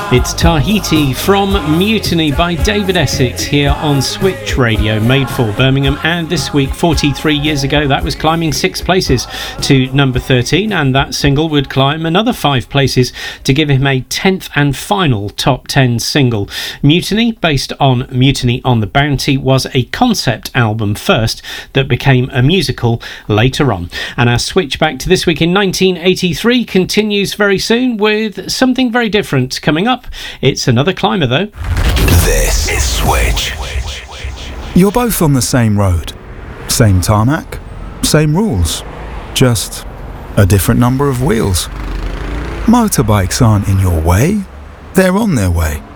It's Tahiti from Mutiny by David Essex here on Switch Radio, made for Birmingham. And this week, 43 years ago, that was climbing 6 places to number 13, and that single would climb another 5 places to give him a 10th and final top 10 single. Mutiny, based on Mutiny on the Bounty, was a concept album first that became a musical later on. And our switch back to this week in 1983 continues very soon with something very different coming up. It's another climber though. This is Switch. You're both on the same road, same tarmac, same rules, just a different number of wheels. Motorbikes aren't in your way, they're on their way.